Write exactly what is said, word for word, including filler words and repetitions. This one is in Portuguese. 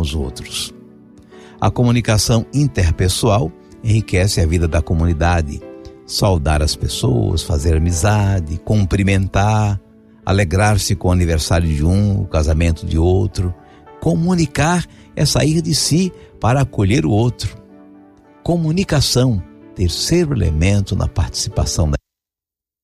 os outros. A comunicação interpessoal enriquece a vida da comunidade. Saudar as pessoas, fazer amizade, cumprimentar, alegrar-se com o aniversário de um, o casamento de outro. Comunicar é sair de si para acolher o outro. Comunicação, terceiro elemento na participação da